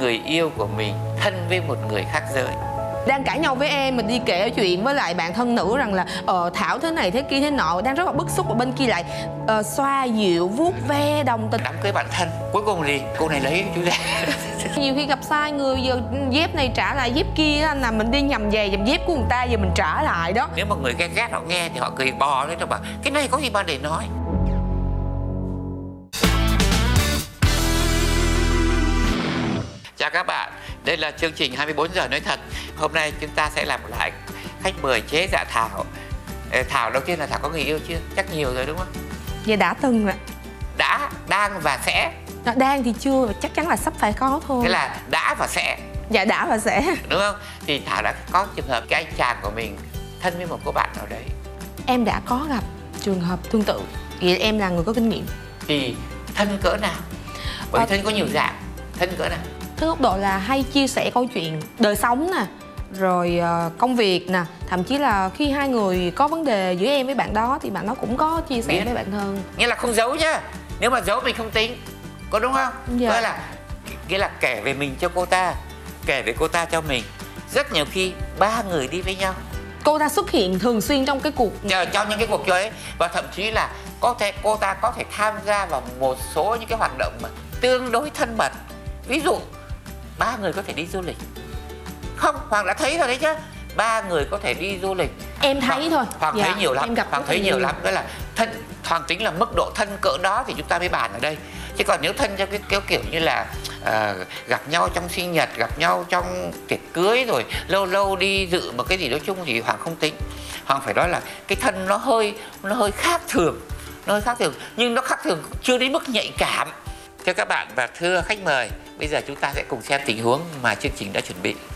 người yêu của mình thân với một người khác giới. Đang cãi nhau với em, mình đi kể chuyện với lại bạn thân nữ rằng là Thảo thế này thế kia thế nọ, đang rất là bức xúc, và bên kia lại xoa dịu vuốt ve đồng tình. Đám cưới bạn thân, cuối cùng thì cô này lấy chú rể. Nhiều khi gặp sai người, giờ dép này trả lại dép kia, anh là mình đi nhầm giày nhầm dép của người ta, giờ mình trả lại đó. Nếu mà người ghét họ nghe thì họ cười bò lên, nó bảo cái này có gì mà để nói. Chào các bạn, đây là chương trình 24 giờ nói thật. Hôm nay chúng ta sẽ làm lại khách mời chế dạ Thảo. Thảo đầu tiên là Thảo có người yêu chưa? Chắc nhiều rồi đúng không? Dạ đã từng ạ. Đã, đang và sẽ. Đang thì chưa, chắc chắn là sắp phải có thôi. Thế là đã và sẽ. Dạ đã và sẽ. Đúng không? Thì Thảo đã có trường hợp cái anh chàng của mình thân với một cô bạn nào đấy. Em đã có gặp trường hợp tương tự. Vậy em là người có kinh nghiệm. Thì thân cỡ nào? Bởi thân có nhiều dạng. Thân cỡ nào? Thứ góc độ là hay chia sẻ câu chuyện đời sống nè, rồi công việc nè, thậm chí là khi hai người có vấn đề giữa em với bạn đó thì bạn đó cũng có chia sẻ với bạn hơn. Nghĩa là không giấu nhá. Nếu mà giấu mình không tính, có đúng không? Dạ. Nghĩa là kể về mình cho cô ta, kể về cô ta cho mình. Rất nhiều khi ba người đi với nhau, Cô ta xuất hiện thường xuyên trong cái cuộc trong những cái cuộc chơi ấy. Và thậm chí là có thể cô ta có thể tham gia vào một số những cái hoạt động mà tương đối thân mật. Ví dụ ba người có thể đi du lịch. Không, Hoàng đã thấy rồi đấy chứ. Ba người có thể đi du lịch. Em thấy thôi. Hoàng Dạ, thấy nhiều lắm. em gặp Hoàng thấy nhiều lắm. Đó là thân, Hoàng tính là mức độ thân cỡ đó thì chúng ta mới bàn ở đây. Chứ còn nếu thân theo cái kiểu như là gặp nhau trong sinh nhật, gặp nhau trong tiệc cưới, rồi lâu lâu đi dự một cái gì đó chung thì Hoàng không tính. Hoàng phải nói là cái thân nó hơi khác thường. Nó hơi khác thường, nhưng nó khác thường chưa đến mức nhạy cảm. Thưa các bạn và thưa khách mời, bây giờ chúng ta sẽ cùng xem tình huống mà chương trình đã chuẩn bị.